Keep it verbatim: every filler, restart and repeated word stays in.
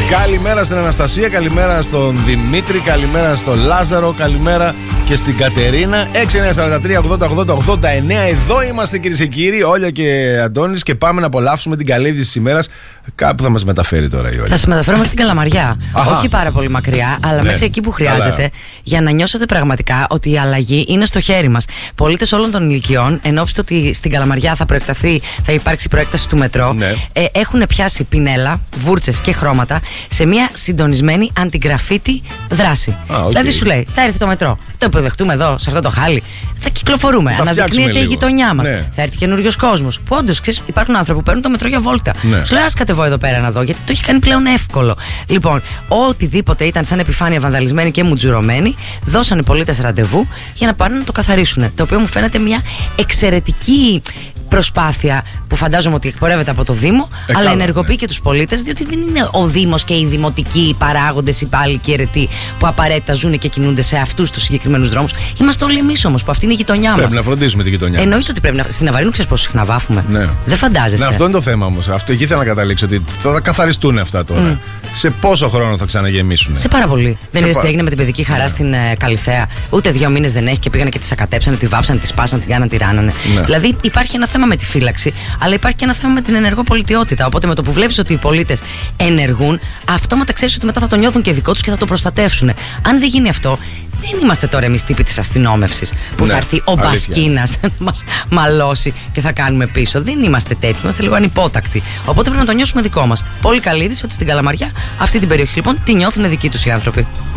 Καλημέρα στην Αναστασία, καλημέρα στον Δημήτρη, καλημέρα στον Λάζαρο, καλημέρα και στην Κατερίνα. έξι εννιά τέσσερα τρία ογδόντα ογδόντα ογδόντα εννέα. Εδώ είμαστε, κυρίες και κύριοι, Όλια και Αντώνης, και πάμε να απολαύσουμε την καλή είδηση της ημέρας. Κάπου θα μας μεταφέρει τώρα η Όλια. Θα σας μεταφέρω μέχρι την Καλαμαριά. Αχα. Όχι πάρα πολύ μακριά, αλλά ναι, μέχρι εκεί που χρειάζεται, αλλά... για να νιώσετε πραγματικά ότι η αλλαγή είναι στο χέρι μας. Πολίτες όλων των ηλικιών, εν ώψη ότι στην Καλαμαριά θα προεκταθεί, θα υπάρξει προέκταση του μετρό, ναι. ε, έχουν πιάσει πινέλα, βούρτσες και χρώματα σε μια συντονισμένη αντι-γκραφίτι δράση. Ah, okay. Δηλαδή σου λέει, θα έρθει το μετρό, το υποδεχτούμε εδώ, σε αυτό το χάλι, θα κυκλοφορούμε, αναδεικνύεται η γειτονιά μας, ναι. θα έρθει καινούριος κόσμος. Που όντως, ξέρεις, υπάρχουν άνθρωποι που παίρνουν το μετρό για βόλτα. Ναι. Σου λέει, ας κατεβώ εδώ πέρα να δω, γιατί το έχει κάνει πλέον εύκολο. Λοιπόν, οτιδήποτε ήταν σαν επιφάνεια βανδαλισμένη και μουτζουρωμένη, δώσανε οι πολίτες ραντεβού για να πάνε να το καθαρίσουν. Το οποίο μου φαίνεται μια εξαιρετική προσπάθεια που φαντάζομαι ότι εκπορεύεται από το Δήμο, ε, αλλά καλά, ενεργοποιεί ναι. και τους πολίτες, διότι δεν είναι ο Δήμος και οι δημοτικοί παράγοντες, υπάλληλοι και αιρετοί που απαραίτητα ζουν και κινούνται σε αυτούς τους συγκεκριμένους δρόμους. Είμαστε όλοι εμείς όμως, που αυτή είναι η γειτονιά μας. Πρέπει να φροντίσουμε τη γειτονιά. Εννοείται ότι πρέπει να. Στην Αβαρίνου ξέρεις πόσο συχνά βάφουμε. Ναι. Δεν φαντάζεσαι. Ναι, αυτό είναι το θέμα όμως. Αυτό εκεί ήθελα να καταλήξω. Ότι θα καθαριστούν αυτά τώρα. Mm. Σε πόσο χρόνο θα ξαναγεμίσουν? Σε πάρα πολύ. Δεν είδες τι έγινε με την παιδική χαρά ναι. στην uh, Καλιθέα? Ούτε δύο μήνες δεν έχει και πήγανε και τη ακατέψανε, τη βάψανε, τη σπάσανε, την κάνανε, τη ράνανε. Ναι. Δηλαδή υπάρχει ένα θέμα με τη φύλαξη, αλλά υπάρχει και ένα θέμα με την ενεργό πολιτιότητα. Οπότε με το που βλέπεις ότι οι πολίτες ενεργούν, αυτόματα ξέρεις ότι μετά θα το νιώθουν και δικό τους και θα το προστατεύσουν. Αν δεν γίνει αυτό, δεν είμαστε τώρα εμείς τύποι της αστυνόμευσης που ναι, θα έρθει ο Μπασκίνας να μας μαλώσει και θα κάνουμε πίσω. Δεν είμαστε τέτοιοι, είμαστε λίγο ανυπότακτοι. Οπότε πρέπει να το νιώσουμε δικό μας. Πολύ καλή είδηση ότι στην Καλαμαριά, αυτή την περιοχή λοιπόν, τη νιώθουν δικοί τους οι άνθρωποι.